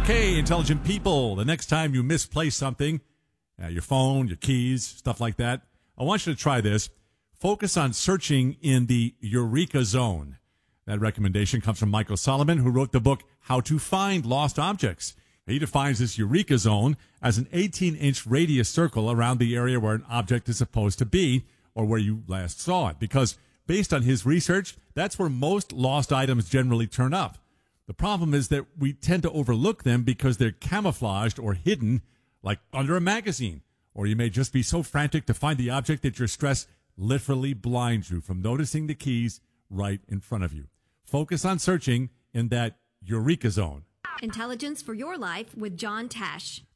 Okay, intelligent people, the next time you misplace something, your phone, your keys, stuff like that, I want you to try this. Focus on searching in the Eureka Zone. That recommendation comes from Michael Solomon, who wrote the book, How to Find Lost Objects. He defines this Eureka Zone as an 18-inch radius circle around the area where an object is supposed to be or where you last saw it, because based on his research, that's where most lost items generally turn up. The problem is that we tend to overlook them because they're camouflaged or hidden, like under a magazine. Or you may just be so frantic to find the object that your stress literally blinds you from noticing the keys right in front of you. Focus on searching in that Eureka Zone. Intelligence for your life with John Tesh.